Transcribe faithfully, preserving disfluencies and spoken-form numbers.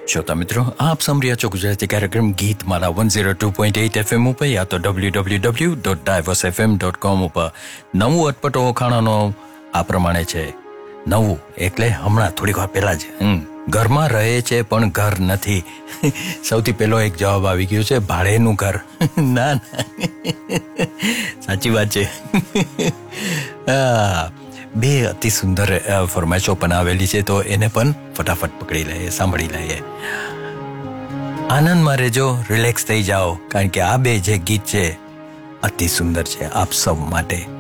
શ્રોતા મિત્રો, આપ સાંભળી રહ્યા છો ગુજરાતી કાર્યક્રમ Geetmala one zero two point eight FM ઉપર યા તો W W W dot divorce FM dot com ઉપર. નવું અટપટો ખાણાનો આ પ્રમાણે છે. નવું એટલે હમણાં થોડીક વાર પહેલાં જ હમ ઘરમાં રહે છે પણ ઘર નથી. સૌથી પહેલો એક જવાબ આવી ગયો છે, ભાડેનું ઘર. ના ના, સાચી વાત છે. બે અતિ સુંદર ફરમાઈશો પણ આવેલી છે, તો એને પણ ફટાફટ પકડી લઈએ, સાંભળી લઈએ. આનંદમાં રહેજો, રિલેક્સ થઈ જાઓ, કારણ કે આ બે જે ગીત છે અતિ સુંદર છે આપ સૌ માટે.